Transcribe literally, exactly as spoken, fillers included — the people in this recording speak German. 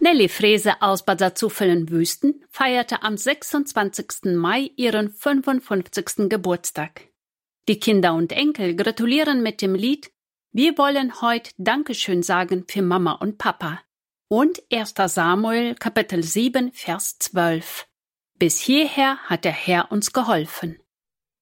Nelly Frese aus Bad Salzuflen-Wüsten feierte am sechsundzwanzigsten Mai ihren fünfundfünfzigsten Geburtstag. Die Kinder und Enkel gratulieren mit dem Lied Wir wollen heute Dankeschön sagen für Mama und Papa und erster Samuel Kapitel sieben Vers zwölf. Bis hierher hat der Herr uns geholfen.